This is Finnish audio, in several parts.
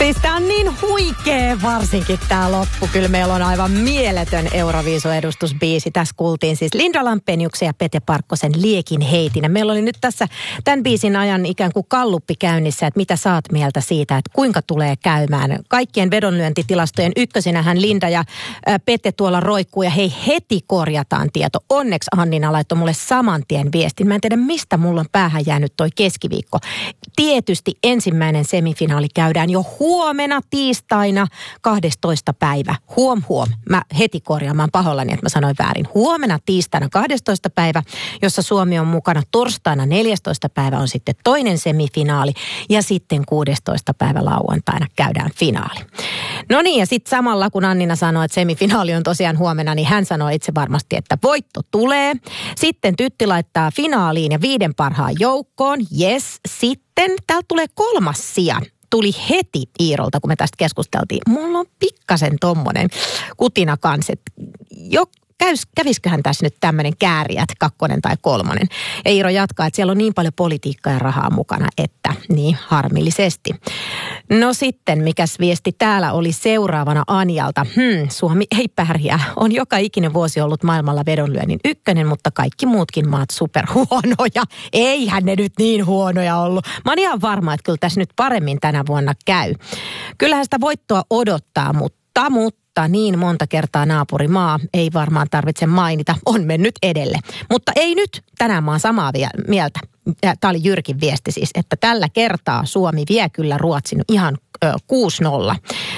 Siis tää on niin huikee varsinkin tää loppu. Kyllä meillä on aivan mieletön Euroviisu-edustusbiisi. Tässä kuultiin siis Linda Lampeniuksen ja Pete Parkkosen Liekin heitinä. Meillä oli nyt tässä tämän biisin ajan ikään kuin galluppi käynnissä, että mitä saat mieltä siitä, että kuinka tulee käymään. Kaikkien vedonlyöntitilastojen ykkösenähän Linda ja Pete tuolla roikkuu ja hei, heti korjataan tieto. Onneksi Annina laittoi mulle saman tien viestin. Mä en tiedä, mistä mulla on päähän jäänyt toi keskiviikko. Tietysti ensimmäinen semifinaali käydään jo huomenna tiistaina 12. päivä. Huom. Mä heti korjaan, mä oon pahoillani, että mä sanoin väärin. Huomenna tiistaina 12. päivä, jossa Suomi on mukana. Torstaina 14. päivä on sitten toinen semifinaali ja sitten 16. päivä lauantaina käydään finaali. No niin, ja sitten samalla kun Annina sanoi, että semifinaali on tosiaan huomenna, niin hän sanoi itse varmasti, että voitto tulee. Sitten Tytti laittaa finaaliin ja 5 parhaan joukkoon. Yes, sitten täältä tulee 3. sija. Tuli heti Iirolta, kun me tästä keskusteltiin. Mulla on pikkasen tommonen kutina kans, että kävisköhän tässä nyt tämmöinen kääriät 2. tai 3. Ja Iiro jatkaa, että siellä on niin paljon politiikkaa ja rahaa mukana, että niin harmillisesti. No sitten, mikäs viesti täällä oli seuraavana Anjalta? Suomi ei pärjää. On joka ikinen vuosi ollut maailmalla vedonlyönnin 1, mutta kaikki muutkin maat superhuonoja. Eihän ne nyt niin huonoja ollut. Mä oon ihan varma, että kyllä tässä nyt paremmin tänä vuonna käy. Kyllähän sitä voittoa odottaa, mutta niin monta kertaa naapurimaa, ei varmaan tarvitse mainita, on mennyt edelle. Mutta ei nyt, tänään mä oon samaa mieltä. Tämä oli Jyrkin viesti siis, että tällä kertaa Suomi vie kyllä Ruotsin ihan 6-0.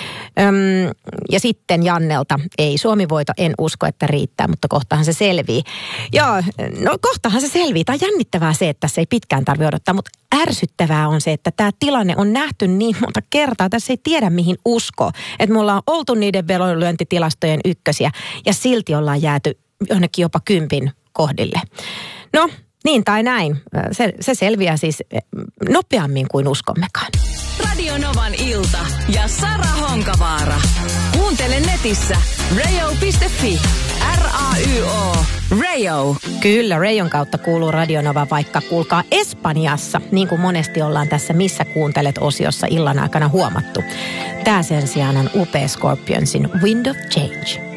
Ja sitten Jannelta, ei Suomi voita, en usko, että riittää, mutta kohtahan se selvii. Joo, no kohtahan se selvii. Tämä on jännittävää se, että tässä ei pitkään tarvitse odottaa, mutta ärsyttävää on se, että tämä tilanne on nähty niin monta kertaa. Tässä ei tiedä mihin usko. Että me ollaan oltu niiden vedonlyöntitilastojen ykkösiä ja silti ollaan jääty jonnekin jopa 10 kohdille. No, niin tai näin. Se selviää siis nopeammin kuin uskommekaan. Radio Novan ilta ja Sara Honkavaara. Kuuntele netissä rayo.fi. R-A-Y-O. Rayo. Kyllä, Rayon kautta kuuluu Radio Nova, vaikka kuulkaa Espanjassa, niin kuin monesti ollaan tässä Missä kuuntelet -osiossa illan aikana huomattu. Tää sen sijaan on upea Scorpionsin Wind of Change.